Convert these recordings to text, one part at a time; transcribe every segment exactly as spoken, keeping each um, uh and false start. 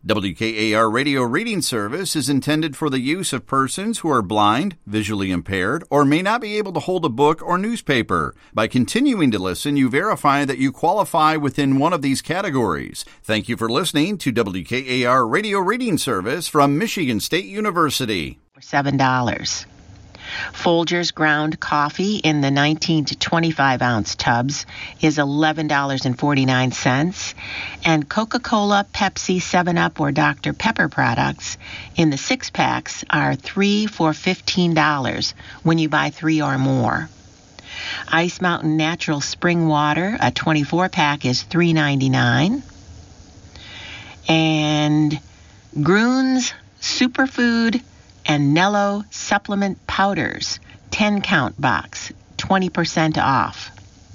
W K A R Radio Reading Service is intended for the use of persons who are blind, visually impaired, or may not be able to hold a book or newspaper. By continuing to listen, you verify that you qualify within one of these categories. Thank you for listening to W K A R Radio Reading Service from Michigan State University. For seven dollars. Folgers ground coffee in the nineteen to twenty-five ounce tubs is eleven dollars and forty-nine cents, and Coca-Cola, Pepsi, seven up, or Doctor Pepper products in the six packs are three for fifteen dollars when you buy three or more. Ice Mountain Natural Spring Water, a twenty-four pack, is three ninety-nine, and Grunes Superfood and Nello Supplement Powders, ten count box, twenty percent off.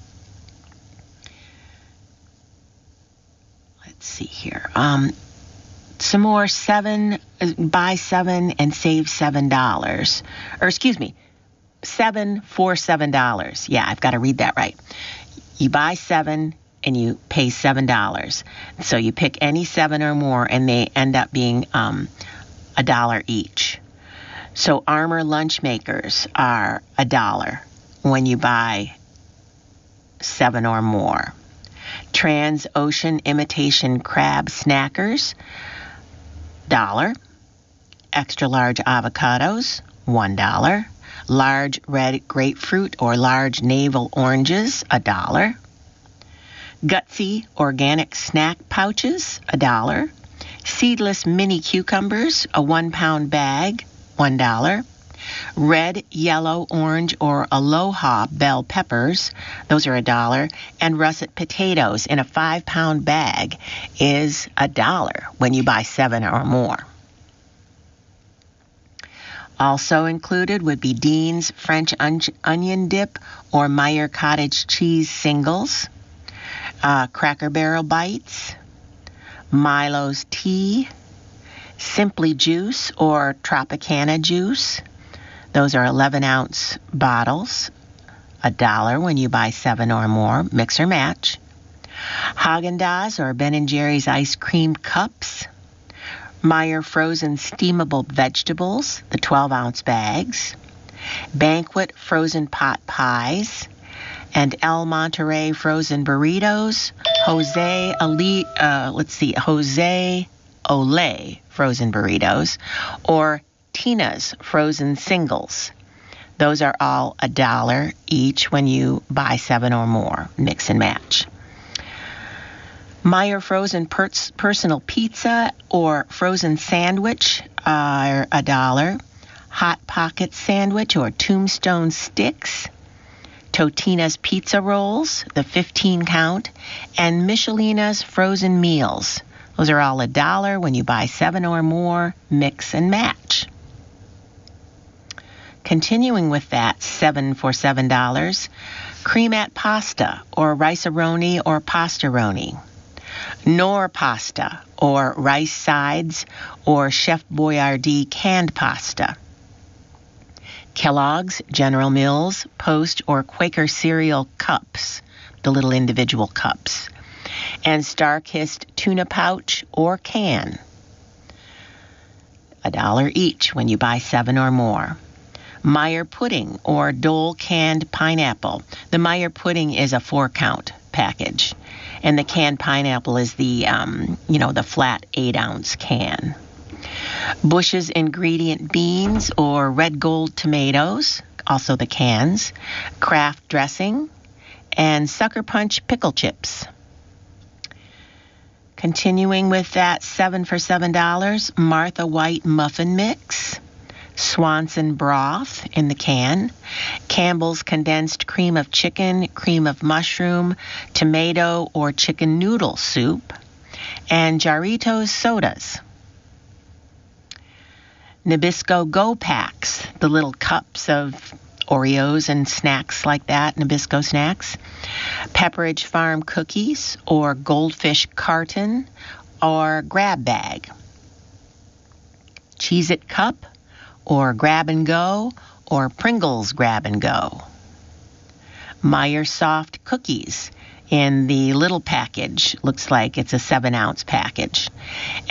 Let's see here. Um, some more seven, buy seven and save seven dollars. Or excuse me, seven for seven dollars. Yeah, I've got to read that right. You buy seven and you pay seven dollars. So you pick any seven or more and they end up being um, a dollar each. So Armour lunch makers are a dollar when you buy seven or more. Trans-Ocean Imitation Crab Snackers, dollar. Extra large avocados, one dollar. Large red grapefruit or large navel oranges, a dollar. Gutsy organic snack pouches, a dollar. Seedless mini cucumbers, a one pound bag, one dollar. Red, yellow, orange, or aloha bell peppers, those are a dollar. And russet potatoes in a five pound bag is a dollar when you buy seven or more. Also included would be Dean's French on- onion dip or Meyer cottage cheese singles, uh, Cracker Barrel bites, Milo's tea, Simply Juice or Tropicana juice. Those are eleven ounce bottles, a dollar when you buy seven or more, mix or match. Haagen-Dazs or Ben and Jerry's ice cream cups. Meyer frozen steamable vegetables, the twelve ounce bags. Banquet frozen pot pies. And El Monterey frozen burritos. Jose Ali, uh, let's see, Jose Olay frozen burritos, or Tina's frozen singles. Those are all a dollar each when you buy seven or more, mix and match. Meyer frozen per- personal pizza or frozen sandwich are a dollar. Hot Pocket sandwich or Tombstone sticks. Totina's pizza rolls, the fifteen count, and Michelina's frozen meals. Those are all a dollar when you buy seven or more, mix and match. Continuing with that, seven for seven dollars, Creamat pasta or Rice-A-Roni or Pasta-Roni. Knorr pasta or rice sides or Chef Boyardee canned pasta. Kellogg's, General Mills, Post, or Quaker cereal cups, the little individual cups. And Starkist tuna pouch or can, a dollar each when you buy seven or more. Meyer pudding or Dole canned pineapple. The Meyer pudding is a four count package, and the canned pineapple is the, um, you know, the flat eight ounce can. Bush's ingredient beans or red gold tomatoes, also the cans. Kraft dressing, and Sucker Punch pickle chips. Continuing with that, seven for seven dollars, Martha White muffin mix, Swanson broth in the can, Campbell's condensed cream of chicken, cream of mushroom, tomato or chicken noodle soup, and Jarritos sodas. Nabisco Go Packs, the little cups of Oreos and snacks like that, Nabisco snacks. Pepperidge Farm cookies or Goldfish carton or grab bag. Cheez-It cup or grab and go or Pringles grab and go. Meyer soft cookies in the little package. Looks like it's a seven ounce package.